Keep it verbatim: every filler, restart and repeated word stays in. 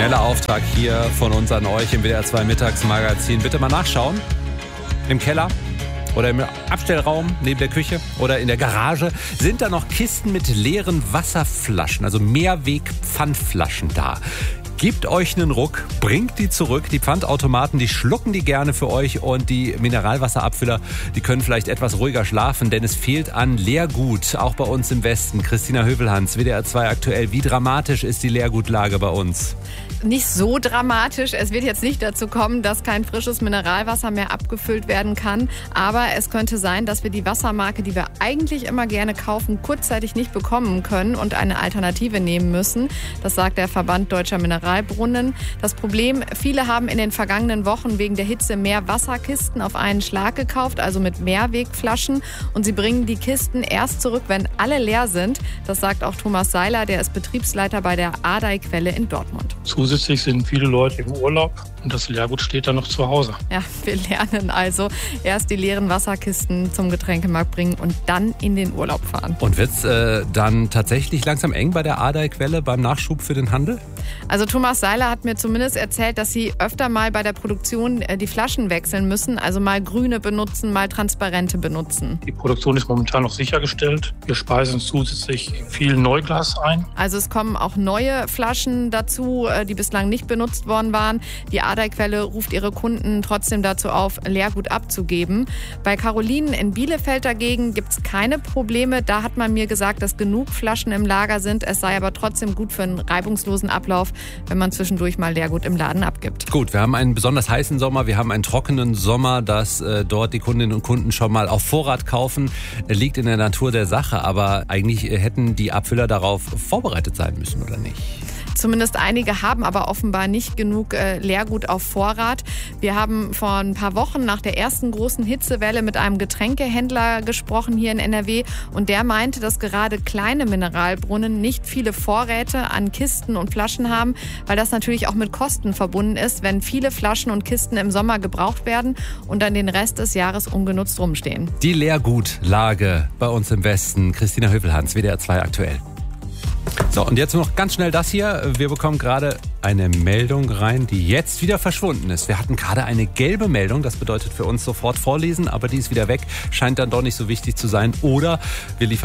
Schneller Auftrag hier von uns an euch im W D R zwei Mittagsmagazin. Bitte mal nachschauen. Im Keller oder im Abstellraum neben der Küche oder in der Garage sind da noch Kisten mit leeren Wasserflaschen, also Mehrweg-Pfandflaschen da. Gebt euch einen Ruck, bringt die zurück. Die Pfandautomaten, die schlucken die gerne für euch und die Mineralwasserabfüller, die können vielleicht etwas ruhiger schlafen, denn es fehlt an Leergut, auch bei uns im Westen. Christina Hövelhans, W D R zwei aktuell. Wie dramatisch ist die Leergutlage bei uns? Nicht so dramatisch. Es wird jetzt nicht dazu kommen, dass kein frisches Mineralwasser mehr abgefüllt werden kann. Aber es könnte sein, dass wir die Wassermarke, die wir eigentlich immer gerne kaufen, kurzzeitig nicht bekommen können und eine Alternative nehmen müssen. Das sagt der Verband Deutscher Mineralbrunnen. Das Problem, viele haben in den vergangenen Wochen wegen der Hitze mehr Wasserkisten auf einen Schlag gekauft, also mit Mehrwegflaschen. Und sie bringen die Kisten erst zurück, wenn alle leer sind. Das sagt auch Thomas Seiler, der ist Betriebsleiter bei der Ardey-Quelle in Dortmund. Zusätzlich sind viele Leute im Urlaub und das Leergut steht dann noch zu Hause. Ja, wir lernen also erst die leeren Wasserkisten zum Getränkemarkt bringen und dann in den Urlaub fahren. Und wird es äh, dann tatsächlich langsam eng bei der Ardey-Quelle beim Nachschub für den Handel? Also Thomas Seiler hat mir zumindest erzählt, dass sie öfter mal bei der Produktion die Flaschen wechseln müssen, also mal grüne benutzen, mal transparente benutzen. Die Produktion ist momentan noch sichergestellt. Wir speisen zusätzlich viel Neuglas ein. Also es kommen auch neue Flaschen dazu, die bislang nicht benutzt worden waren. Die Ardey-Quelle ruft ihre Kunden trotzdem dazu auf, Leergut abzugeben. Bei Carolinen in Bielefeld dagegen gibt es keine Probleme. Da hat man mir gesagt, dass genug Flaschen im Lager sind. Es sei aber trotzdem gut für einen reibungslosen Ablauf, wenn man zwischendurch mal Leergut im Laden abgibt. Gut, wir haben einen besonders heißen Sommer, wir haben einen trockenen Sommer, dass äh, dort die Kundinnen und Kunden schon mal auf Vorrat kaufen, äh, liegt in der Natur der Sache. Aber eigentlich äh, hätten die Abfüller darauf vorbereitet sein müssen, oder nicht? Zumindest einige haben aber offenbar nicht genug äh, Leergut auf Vorrat. Wir haben vor ein paar Wochen nach der ersten großen Hitzewelle mit einem Getränkehändler gesprochen hier in N R W und der meinte, dass gerade kleine Mineralbrunnen nicht viele Vorräte an Kisten und Flaschen haben, weil das natürlich auch mit Kosten verbunden ist, wenn viele Flaschen und Kisten im Sommer gebraucht werden und dann den Rest des Jahres ungenutzt rumstehen. Die Leergutlage bei uns im Westen. Christina Hövelhans, W D R zwei aktuell. So, und jetzt noch ganz schnell das hier. Wir bekommen gerade eine Meldung rein, die jetzt wieder verschwunden ist. Wir hatten gerade eine gelbe Meldung, das bedeutet für uns sofort vorlesen, aber die ist wieder weg. Scheint dann doch nicht so wichtig zu sein. Oder wir liefern